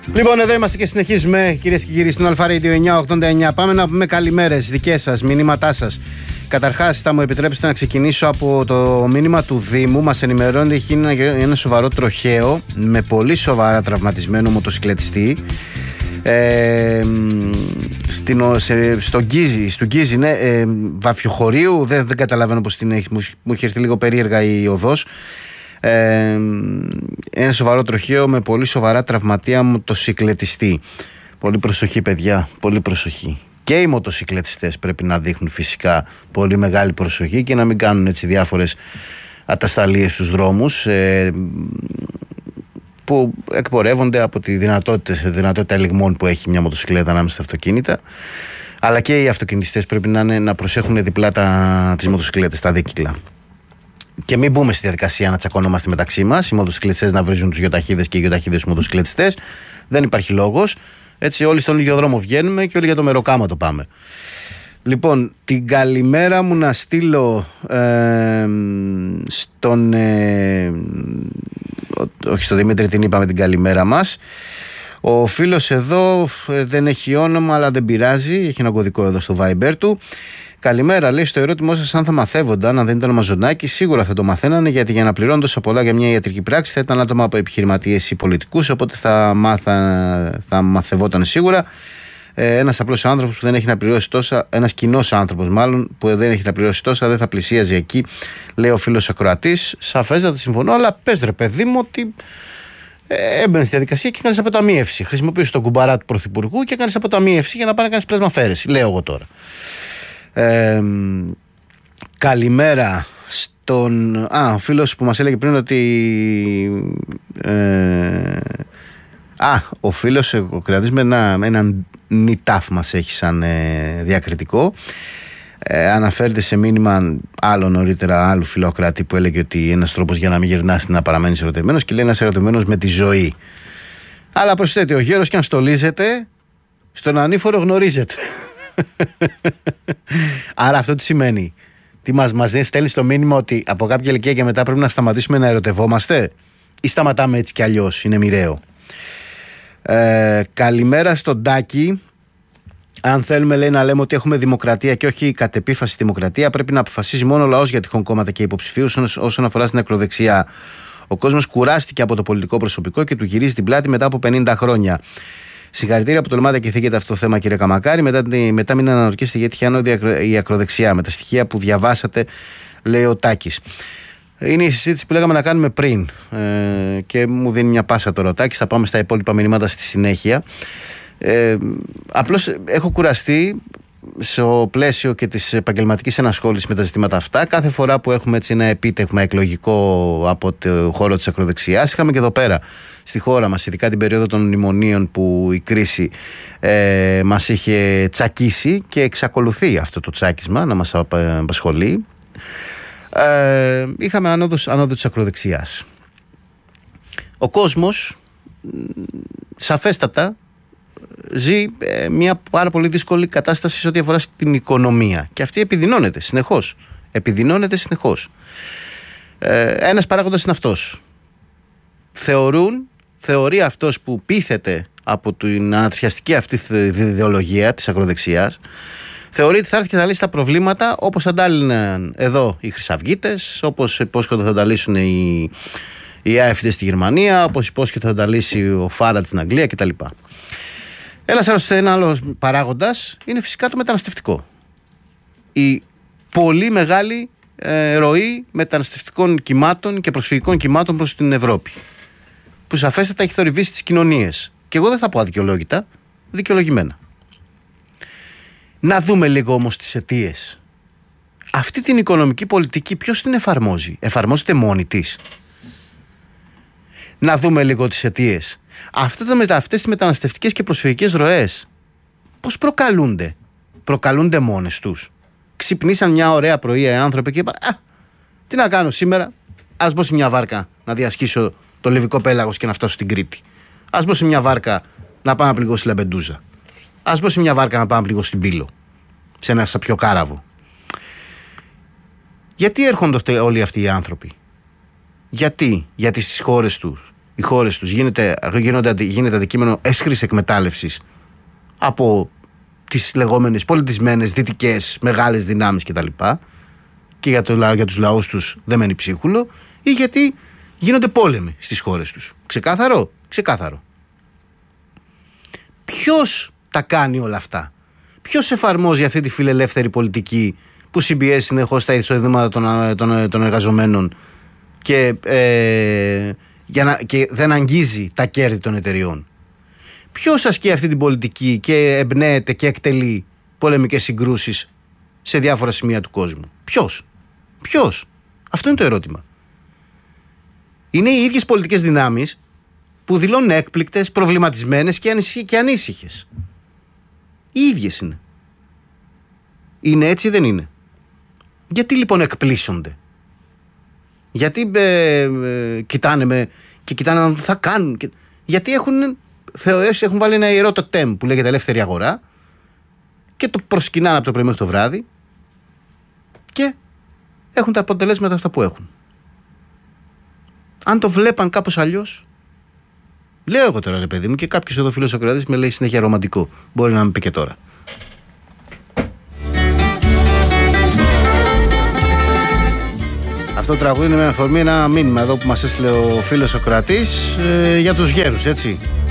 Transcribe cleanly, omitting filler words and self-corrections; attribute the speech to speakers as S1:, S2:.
S1: Λοιπόν, εδώ είμαστε και συνεχίζουμε, κυρίες και κύριοι, στον Αλφα Radio 989. Πάμε να πούμε καλημέρες δικές σας, μηνύματά σας. Καταρχάς, θα μου επιτρέψετε να ξεκινήσω από το μήνυμα του Δήμου. Μας ενημερώνει ότι έχει ένα σοβαρό τροχαίο με πολύ σοβαρά τραυματισμένο μοτοσυκλετιστή. Στον Γκίζι, ναι, Βαφιοχωρίου, δεν καταλαβαίνω πως την έχει, μου έχει έρθει λίγο περίεργα η οδός. Ένα σοβαρό τροχαίο με πολύ σοβαρά τραυματία μοτοσυκλετιστή. Πολύ προσοχή, παιδιά, πολύ προσοχή. Και οι μοτοσυκλετιστές πρέπει να δείχνουν φυσικά πολύ μεγάλη προσοχή και να μην κάνουν έτσι διάφορες ατασταλίες στους δρόμους που εκπορεύονται από τη δυνατότητα ελιγμών που έχει μια μοτοσυκλέτα ανάμεσα στα αυτοκίνητα. Αλλά και οι αυτοκινητιστές πρέπει να προσέχουν διπλά τις μοτοσυκλέτες, τα δίκυκλα. Και μην μπούμε στη διαδικασία να τσακωνόμαστε μεταξύ μας, οι μοτοσυκλετιστές να βρίζουν τους γεωταχίδες και οι γεωταχίδες τους μοτοσυκλετιστές. Δεν υπάρχει λόγος. Έτσι, όλοι στον ίδιο δρόμο βγαίνουμε και όλοι για το μεροκάμα το πάμε. Λοιπόν, την καλημέρα μου να στείλω όχι στον Δημήτρη, την είπαμε την καλημέρα μας. Ο φίλος εδώ δεν έχει όνομα, αλλά δεν πειράζει, έχει ένα κωδικό εδώ στο Viber του. Καλημέρα, λέει, στο ερώτημό σας αν θα μαθεύονταν, αν δεν ήταν ο Μαζονάκης, σίγουρα θα το μαθαίνανε, γιατί για να πληρώνουν τόσα πολλά για μια ιατρική πράξη θα ήταν άτομα από επιχειρηματίες ή πολιτικούς, οπότε θα μαθευόταν σίγουρα. Ένας απλός άνθρωπος που δεν έχει να πληρώσει τόσα, ένας κοινός άνθρωπος μάλλον που δεν έχει να πληρώσει τόσα, δεν θα πλησίαζε εκεί, λέει ο φίλος ακροατής. Σαφέστατα συμφωνώ, αλλά πες ρε παιδί μου ότι έμπαινε στη διαδικασία και έκανε αποταμίευση. Χρησιμοποιούσε τον κουμπαρά του Πρωθυπουργού και έκανε αποταμίευση για να πάει να κάνει πλάσμα αφαίρεση, λέω εγώ τώρα. Καλημέρα στον ο φίλος που μας έλεγε πριν ότι ο φίλος ο Κρεατής με έναν νιτάφ μας έχει σαν διακριτικό. Αναφέρεται σε μήνυμα άλλο νωρίτερα άλλου φιλοκράτη που έλεγε ότι ένας τρόπος για να μην γυρνάς είναι να παραμένεις ερωτευμένος, και λέει ένας ερωτευμένος με τη ζωή. Αλλά προσθέτει, ο γέρος κι αν στολίζεται, στον ανήφορο γνωρίζεται. Άρα αυτό τι σημαίνει? Τι μας στέλνει το μήνυμα ότι από κάποια ηλικία και μετά πρέπει να σταματήσουμε να ερωτευόμαστε, ή σταματάμε έτσι κι αλλιώς, είναι μοιραίο? Καλημέρα στον Τάκη. Αν θέλουμε, λέει, να λέμε ότι έχουμε δημοκρατία και όχι κατ' επίφαση δημοκρατία, πρέπει να αποφασίζει μόνο ο λαός για τυχόν κόμματα και υποψηφίους. Όσον αφορά στην ακροδεξιά, ο κόσμος κουράστηκε από το πολιτικό προσωπικό και του γυρίζει την πλάτη μετά από 50 χρόνια. Συγχαρητήρια που τολμάτε και θίγετε αυτό το θέμα, κύριε Καμακάρη. Μετά μην αναρωτήσετε γιατί χάνονται η ακροδεξιά. Με τα στοιχεία που διαβάσατε, λέει ο Τάκης. Είναι η συζήτηση που λέγαμε να κάνουμε πριν. Και μου δίνει μια πάσα τώρα ο Τάκης. Θα πάμε στα υπόλοιπα μηνύματα στη συνέχεια. Απλώς έχω κουραστεί στο πλαίσιο και της επαγγελματικής ενασχόλησης με τα ζητήματα αυτά. Κάθε φορά που έχουμε έτσι ένα επίτευγμα εκλογικό από το χώρο της ακροδεξιάς, είχαμε και εδώ πέρα στη χώρα μας, ειδικά την περίοδο των μνημονίων που η κρίση μας είχε τσακίσει και εξακολουθεί αυτό το τσάκισμα να μας απασχολεί. Είχαμε ανόδου της ακροδεξιάς. Ο κόσμος σαφέστατα ζει μια πάρα πολύ δύσκολη κατάσταση σε ό,τι αφορά στην οικονομία, και αυτή επιδεινώνεται συνεχώς. Ένας παράγοντας είναι αυτός. Θεωρεί αυτός που πείθεται από την αναθριαστική αυτή ιδεολογία της ακροδεξιάς, θεωρεί ότι θα έρθει και θα λύσει τα προβλήματα όπως αντάλληναν εδώ οι χρυσαυγίτες, όπως υπόσχονται θα τα λύσουν οι άεφηδες στη Γερμανία, όπως υπόσχεται θα τα λύσει ο Φάρατ στην Αγγλία κτλ. Ένα άλλος παράγοντας είναι φυσικά το μεταναστευτικό. Η πολύ μεγάλη ροή μεταναστευτικών κυμάτων και προσφυγικών κυμάτων προς την Ευρώπη, που σαφέστατα έχει θορυβήσει τις κοινωνίες. Και εγώ δεν θα πω αδικαιολόγητα, δικαιολογημένα. Να δούμε λίγο όμως τις αιτίες. Αυτή την οικονομική πολιτική ποιος την εφαρμόζει? Εφαρμόζεται μόνη της? Να δούμε λίγο τις αιτίες. Αυτές τις μεταναστευτικές και προσφυγικές ροές πώς προκαλούνται? Προκαλούνται μόνες τους? Ξυπνήσαν μια ωραία πρωί οι άνθρωποι και είπαν, τι να κάνω σήμερα? Ας μπω σε μια βάρκα να διασχίσω το Λιβικό πέλαγος και να φτάσω στην Κρήτη. Ας μπω σε μια βάρκα να πάω να πληγώ στη Λαμπεντούζα. Ας μπω σε μια βάρκα να πάω να πληγώ στην Πύλο, σε ένα σαπιοκάραβο. Γιατί έρχονται όλοι αυτοί οι άνθρωποι? Γιατί στις χώρες τους οι χώρες τους γίνεται αντικείμενο έσχυρης εκμετάλλευσης από τις λεγόμενες πολιτισμένες δυτικές μεγάλες δυνάμεις κτλ. Και για τους λαούς τους δεν μένει ψίχουλο, ή γιατί γίνονται πόλεμοι στις χώρες τους. Ξεκάθαρο, ξεκάθαρο. Ποιος τα κάνει όλα αυτά? Ποιος εφαρμόζει αυτή τη φιλελεύθερη πολιτική που συμπιέζει συνεχώς τα εισοδήματα των εργαζομένων και δεν αγγίζει τα κέρδη των εταιριών? Ποιος ασκεί αυτή την πολιτική και εμπνέεται και εκτελεί πολεμικές συγκρούσεις σε διάφορα σημεία του κόσμου? Ποιος? Αυτό είναι το ερώτημα. Είναι οι ίδιες πολιτικές δυνάμεις που δηλώνουν έκπληκτες, προβληματισμένες και ανήσυχες. Οι ίδιες είναι. Είναι έτσι ή δεν είναι? Γιατί λοιπόν εκπλήσονται? Γιατί κοιτάνε να το θα κάνουν? Γιατί έχουν βάλει ένα ιερό τοτέμ που λέγεται ελεύθερη αγορά και το προσκυνάνε από το πρωί μέχρι το βράδυ και έχουν τα αποτελέσματα αυτά που έχουν. Αν το βλέπαν κάπως αλλιώς, λέω εγώ τώρα, ρε παιδί μου, και κάποιος εδώ φίλος Σοκράτης με λέει συνέχεια ρομαντικό. Μπορεί να με πει και τώρα. Αυτό το τραγούδι είναι με αφορμή ένα μήνυμα εδώ που μας έστειλε ο φίλος Σοκράτης για τους γέρους, έτσι.